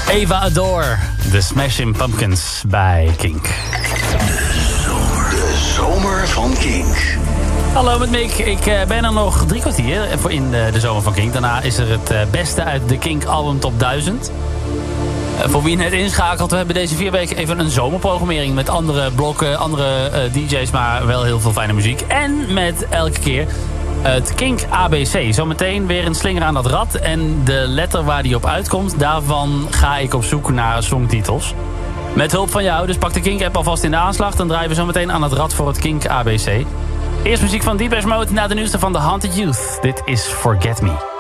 Eva Adore, de Smashing Pumpkins bij Kink. De zomer van Kink. Hallo met Mick, ik ben er nog 3 kwartier voor in de zomer van Kink. Daarna is er het beste uit de Kink album Top 1000. Voor wie net inschakelt, we hebben deze 4 weken even een zomerprogrammering met andere blokken, andere DJ's, maar wel heel veel fijne muziek. En met elke keer het Kink ABC. Zometeen weer een slinger aan dat rad. En de letter waar die op uitkomt, daarvan ga ik op zoek naar songtitels. Met hulp van jou, dus pak de Kink-app alvast in de aanslag. Dan draaien we zo meteen aan het rad voor het Kink ABC. Eerst muziek van Depeche Mode naar de nieuwste van The Haunted Youth. Dit is Forget Me.